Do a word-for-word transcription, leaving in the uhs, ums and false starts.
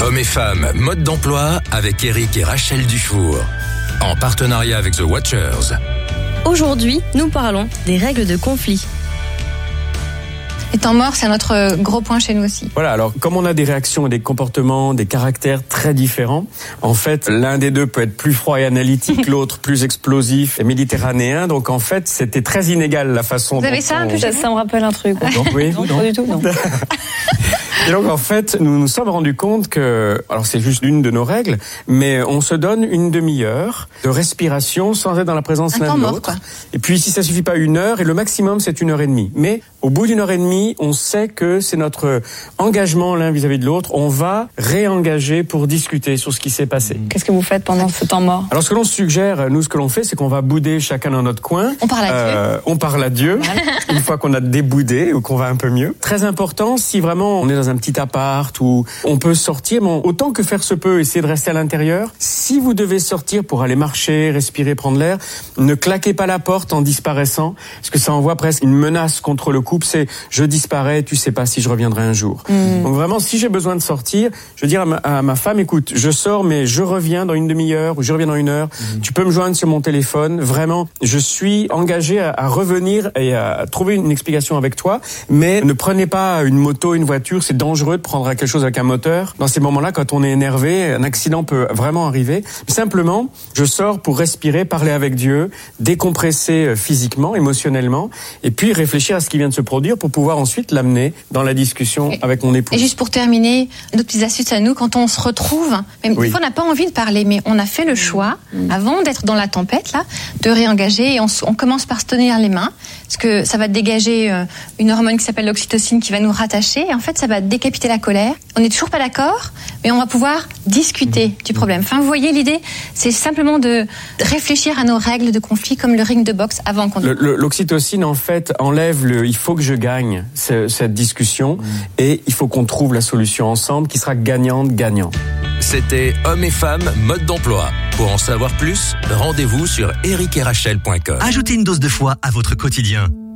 Hommes et femmes, mode d'emploi avec Eric et Rachel Dufour. En partenariat avec The Watchers. Aujourd'hui, nous parlons des règles de conflit. Les temps morts, c'est notre gros point chez nous aussi. Voilà, alors comme on a des réactions et des comportements, des caractères très différents, en fait, l'un des deux peut être plus froid et analytique, l'autre plus explosif et méditerranéen. Donc en fait, c'était très inégal la façon Vous dont avez ça un on... peu Ça, ça me rappelle un truc. Donc, oui, non, non. pas du tout, non. Et donc en fait, nous nous sommes rendus compte que, alors c'est juste l'une de nos règles, mais on se donne une demi-heure de respiration sans être dans la présence Un l'un temps de mort, l'autre. quoi. Et puis si ça suffit pas une heure, et le maximum c'est une heure et demie. Mais au bout d'une heure et demie, on sait que c'est notre engagement l'un vis-à-vis de l'autre. On va réengager pour discuter sur ce qui s'est passé. Qu'est-ce que vous faites pendant ce temps mort ? Alors ce que l'on suggère, nous ce que l'on fait, c'est qu'on va bouder chacun dans notre coin. On parle à euh, On parle à Dieu. Une fois qu'on a déboudé ou qu'on va un peu mieux. Très important, si vraiment on est dans un petit appart où on peut sortir, bon, autant que faire se peut, essayer de rester à l'intérieur. Si vous devez sortir pour aller marcher, respirer, prendre l'air, ne claquez pas la porte en disparaissant, parce que ça envoie presque une menace contre le couple. C'est je disparais, tu sais pas si je reviendrai un jour. Mmh. Donc vraiment, si j'ai besoin de sortir, je veux dire à ma, à ma femme, écoute, je sors, mais je reviens dans une demi-heure ou je reviens dans une heure. Mmh. Tu peux me joindre sur mon téléphone. Vraiment, je suis engagé à, à revenir et à trouver une explication avec toi. Mais ne prenez pas une moto, une voiture. C'est dangereux de prendre quelque chose avec un moteur. Dans ces moments-là, quand on est énervé, un accident peut vraiment arriver. Mais simplement, je sors pour respirer, parler avec Dieu, décompresser physiquement, émotionnellement, et puis réfléchir à ce qui vient de se produire pour pouvoir ensuite l'amener dans la discussion et, avec mon époux. Et juste pour terminer, nos petites astuces à nous, quand on se retrouve, même oui. des fois on n'a pas envie de parler, mais on a fait le choix, mmh. avant d'être dans la tempête, là, de réengager, et on, on commence par se tenir les mains, parce que ça va dégager euh, une hormone qui s'appelle l'oxytocine qui va nous rattacher, et en fait ça va décapiter la colère. On n'est toujours pas d'accord, mais on va pouvoir discuter du problème. Enfin, vous voyez, l'idée, c'est simplement de réfléchir à nos règles de conflit comme le ring de boxe avant qu'on... Le, le, l'oxytocine, en fait, enlève le « il faut que je gagne » cette discussion, mmh. et il faut qu'on trouve la solution ensemble qui sera gagnante-gagnant. C'était Hommes et femmes, mode d'emploi. Pour en savoir plus, rendez-vous sur eric et rachel point com. Ajoutez une dose de foi à votre quotidien.